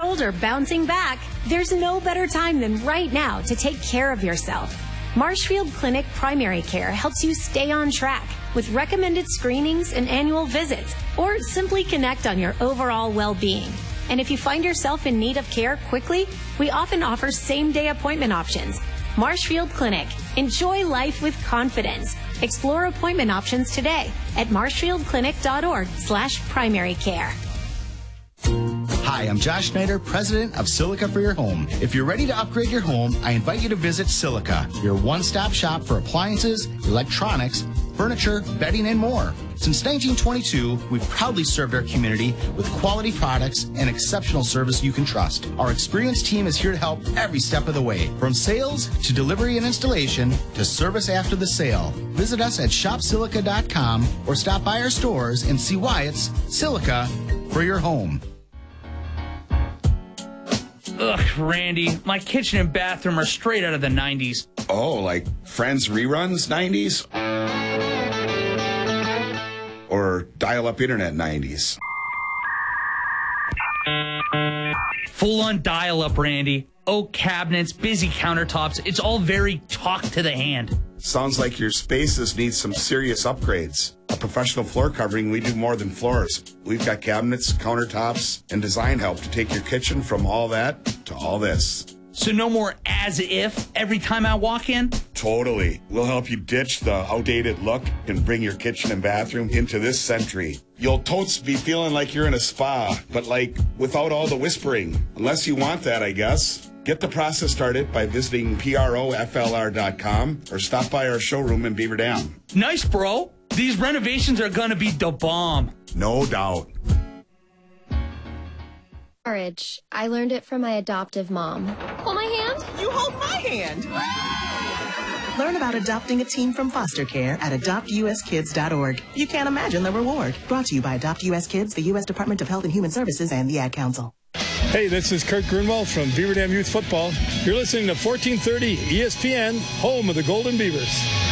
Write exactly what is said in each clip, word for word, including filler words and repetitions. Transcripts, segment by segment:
old or bouncing back, there's no better time than right now to take care of yourself. Marshfield Clinic Primary Care helps you stay on track with recommended screenings and annual visits, or simply connect on your overall well-being. And if you find yourself in need of care quickly, we often offer same-day appointment options. Marshfield Clinic. Enjoy life with confidence. Explore appointment options today at marshfieldclinic.org slash primary care. Hi, I'm Josh Schneider, president of Silica for Your Home. If you're ready to upgrade your home, I invite you to visit Silica, your one-stop shop for appliances, electronics, furniture, bedding, and more. Since nineteen twenty-two, we've proudly served our community with quality products and exceptional service you can trust. Our experienced team is here to help every step of the way, from sales to delivery and installation to service after the sale. Visit us at shop silica dot com or stop by our stores and see why it's Silica for your home. Ugh, Randy, my kitchen and bathroom are straight out of the nineties. Oh, like Friends reruns nineties? Or dial-up internet nineties? Full-on dial-up, Randy. Oak cabinets, busy countertops. It's all very talk to the hand. Sounds like your spaces need some serious upgrades. A professional floor covering, we do more than floors. We've got cabinets, countertops, and design help to take your kitchen from all that to all this. So no more as if every time I walk in? Totally. We'll help you ditch the outdated look and bring your kitchen and bathroom into this century. You'll totes be feeling like you're in a spa, but like without all the whispering. Unless you want that, I guess. Get the process started by visiting P R O F L R dot com or stop by our showroom in Beaver Dam. Nice, bro. These renovations are going to be the bomb. No doubt. Courage. I learned it from my adoptive mom. Hold my hand. You hold my hand. Learn about adopting a teen from foster care at adopt u s kids dot org. You can't imagine the reward. Brought to you by Adopt U S Kids, the U S Department of Health and Human Services, and the Ad Council. Hey, this is Kurt Grunwald from Beaver Dam Youth Football. You're listening to fourteen thirty E S P N, home of the Golden Beavers.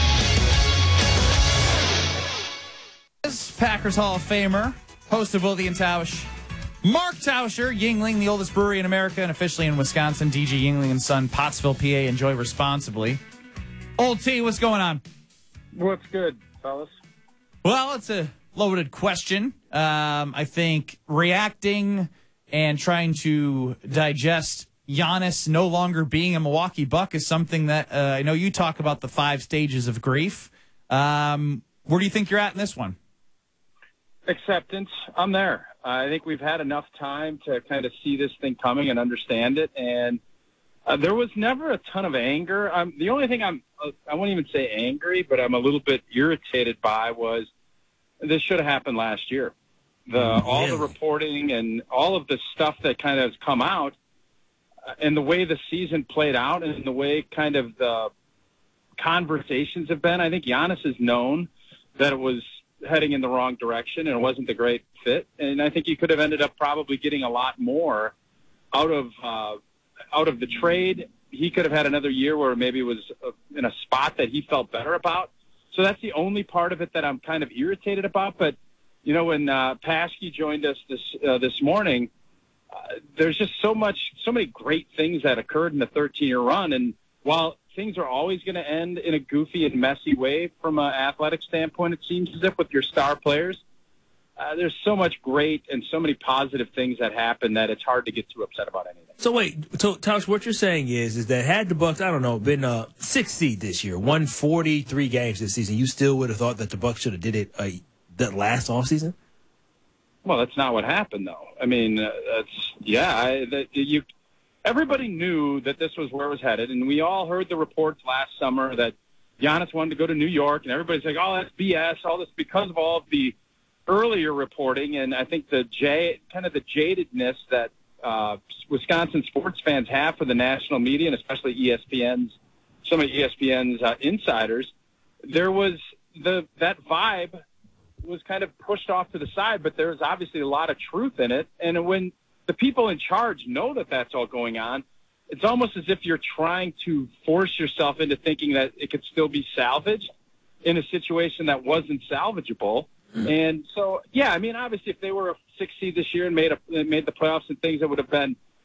Packers Hall of Famer, host of Willie and Tausch, Mark Tauscher, Yingling, the oldest brewery in America and officially in Wisconsin. D J Yingling and Son, Pottsville, P A. Enjoy responsibly. Old T, what's going on? What's good, fellas? Well, it's a loaded question. Um, I think reacting and trying to digest Giannis no longer being a Milwaukee Buck is something that uh, I know you talk about the five stages of grief. Um, where do you think you're at in this one? Acceptance. I'm there. I think we've had enough time to kind of see this thing coming and understand it. And uh, there was never a ton of anger. Um, the only thing I'm, uh, I won't even say angry, but I'm a little bit irritated by was this should have happened last year. The really? All the reporting and all of the stuff that kind of has come out uh, and the way the season played out and the way kind of the conversations have been. I think Giannis has known that it was heading in the wrong direction and it wasn't the great fit. And I think he could have ended up probably getting a lot more out of uh, out of the trade. He could have had another year where maybe it was uh, in a spot that he felt better about. So that's the only part of it that I'm kind of irritated about. But, you know, when uh, Paschke joined us this uh, this morning, uh, there's just so much, so many great things that occurred in the thirteen-year run. And while things are always going to end in a goofy and messy way from an athletic standpoint, it seems as if with your star players, uh, there's so much great and so many positive things that happen that it's hard to get too upset about anything. So wait, so Tausch, what you're saying is, is that had the Bucks, I don't know, been a sixth seed this year, won forty-three games this season, you still would have thought that the Bucks should have did it uh, that last offseason? Well, that's not what happened, though. I mean, uh, that's yeah, I, that, you. Everybody knew that this was where it was headed, and we all heard the reports last summer that Giannis wanted to go to New York, and everybody's like, oh, that's B S, all this because of all of the earlier reporting, and I think the j kind of the jadedness that uh, Wisconsin sports fans have for the national media, and especially E S P N's, some of E S P N's uh, insiders, there was the that vibe was kind of pushed off to the side, but there was obviously a lot of truth in it, and when the people in charge know that that's all going on, it's almost as if you're trying to force yourself into thinking that it could still be salvaged in a situation that wasn't salvageable. And so, yeah, I mean, obviously, if they were a six seed this year and made a made the playoffs and things, it would have been